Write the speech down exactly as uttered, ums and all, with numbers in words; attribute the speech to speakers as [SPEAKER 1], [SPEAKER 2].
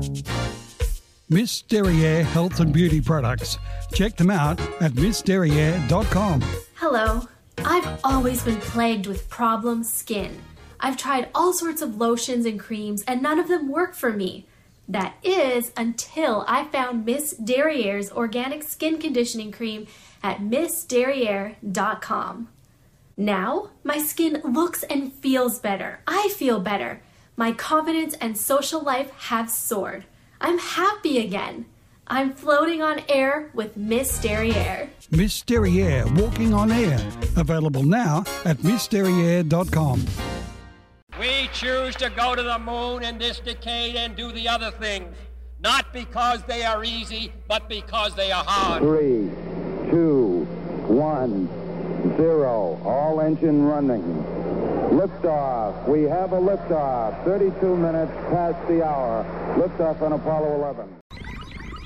[SPEAKER 1] Miss Derriere Health and Beauty Products. Check them out at miss derriere dot com.
[SPEAKER 2] Hello. I've always been plagued with problem skin. I've tried all sorts of lotions and creams and none of them work for me. That is until I found Miss Derriere's organic skin conditioning cream at miss derriere dot com. Now, my skin looks and feels better. I feel better. My confidence and social life have soared. I'm happy again. I'm floating on air with Miss Derriere.
[SPEAKER 1] Miss Derriere Walking on Air. Available now at miss derriere dot com.
[SPEAKER 3] We choose to go to the moon in this decade and do the other things, not because they are easy, but because they are hard.
[SPEAKER 4] Three, two, one, zero. All engine running. Liftoff. We have a liftoff. thirty-two minutes past the hour. Liftoff on Apollo eleven.